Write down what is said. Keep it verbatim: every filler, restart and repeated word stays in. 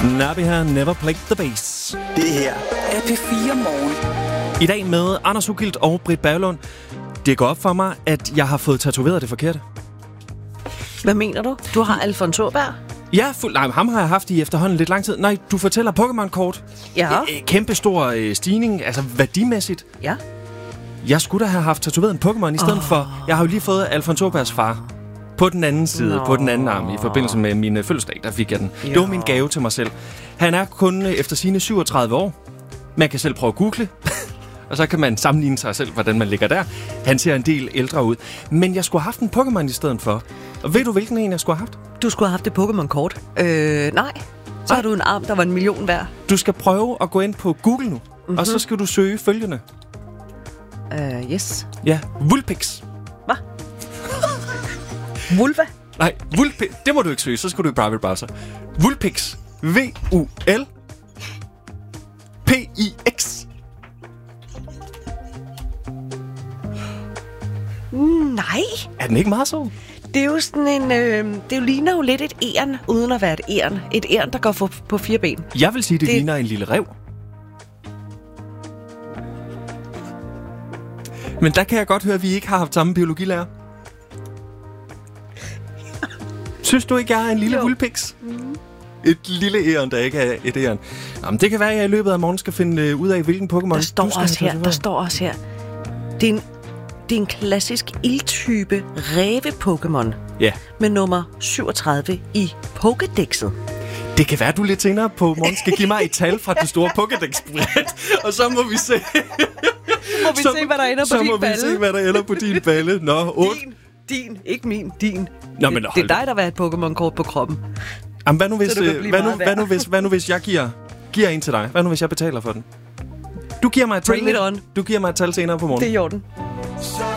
Nabi her, Never Played the Bass. Det her er P fire Morgen. I dag med Anders Ugilt og Britt Berglund. Det går op for mig, at jeg har fået tatoveret det forkerte. Hvad mener du? Du har Alfons Åberg? Ja, fuld, nej, ham har jeg haft i efterhånden lidt lang tid. Nej, du fortæller Pokémon-kort. Ja. Æ, kæmpe stor øh, stigning, altså værdimæssigt. Ja. Jeg skulle da have haft tatoveret en Pokémon i stedet oh. for... Jeg har jo lige fået Alfons Åbergs far. På den anden side, Nå. på den anden arm, i forbindelse med min øh, fødselsdag, der fik jeg den. Jo. Det var min gave til mig selv. Han er kun øh, efter sine syvogtredive år. Man kan selv prøve at google. Og så kan man sammenligne sig selv, hvordan man ligger der. Han ser en del ældre ud. Men jeg skulle have haft en Pokémon i stedet for. Og ved du, hvilken en jeg skulle have haft? Du skulle have haft det Pokémon-kort. Øh, nej. Så har du en arm, der var en million værd. Du skal prøve at gå ind på Google nu. Mm-hmm. Og så skal du søge følgende. Uh, yes. Ja, Vulpix. Hvad? Vulva? Nej, Vulpix. Det må du ikke søge, så skal du i private browser. Vulpix. V U L P I X. Nej. Er den ikke meget så? Det er jo sådan en... Øh, det ligner jo lidt et æren, uden at være et æren. Et æren, der går for, på fire ben. Jeg vil sige, det, det ligner en lille ræv. Men der kan jeg godt høre, at vi ikke har haft samme biologilærer. Synes du ikke, jeg er en lille Vulpix? Mm. Et lille æren, der ikke er et æren. Jamen, det kan være, at jeg i løbet af morgen skal finde ud af, hvilken Pokémon der står også her. Der står også her. Det er en, det er en klassisk ildtype ræve-Pokémon. Ja. Med nummer syvogtredive i Pokédexet. Det kan være, at du lidt senere på morgen skal give mig et tal fra det store Pokédex-bræt. Og så må vi se... må vi så, se, hvad der ender på din balle. Så må vi se, hvad der ender på din balle. Nå, otte. Din, din, ikke min, din. Nå, men det, det er dig, der vil have et Pokémon-kort på kroppen. Jamen, hvad nu hvis, øh, hvad nu, hvad nu hvis, hvad nu hvis jeg giver, giver en til dig? Hvad nu hvis jeg betaler for den? Du giver mig et tal, du giver mig et tal senere på morgen. Det er i orden.